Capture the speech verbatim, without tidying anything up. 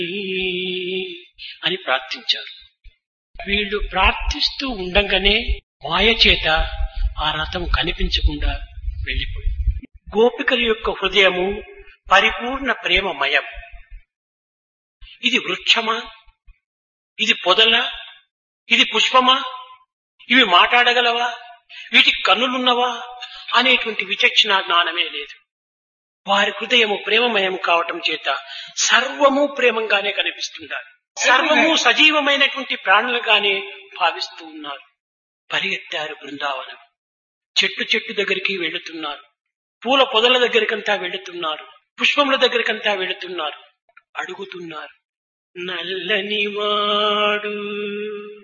అని ప్రార్థించారు. వీళ్ళు ప్రార్థిస్తూ ఉండంగానే మాయ చేత ఆ రథం కనిపించకుండా వెళ్లిపోయింది. గోపికల యొక్క హృదయము పరిపూర్ణ ప్రేమమయం. ఇది వృక్షమా, ఇది పొదల, ఇది పుష్పమా, ఇవి మాట్లాడగలవా, వీటికి కన్నులున్నవా అనేటువంటి విచక్షణ జ్ఞానమే లేదు. వారి హృదయము ప్రేమమయం కావటం చేత సర్వము ప్రేమంగానే కనిపిస్తున్నారు. సర్వము సజీవమైనటువంటి ప్రాణులుగానే భావిస్తూ ఉన్నారు. పరిగెత్తారు బృందావనం. చెట్టు చెట్టు దగ్గరికి వెళుతున్నారు, పూల పొదల దగ్గరికంతా వెళుతున్నారు, పుష్పముల దగ్గరికంతా వెళుతున్నారు, అడుగుతున్నారు. నల్లని వాడు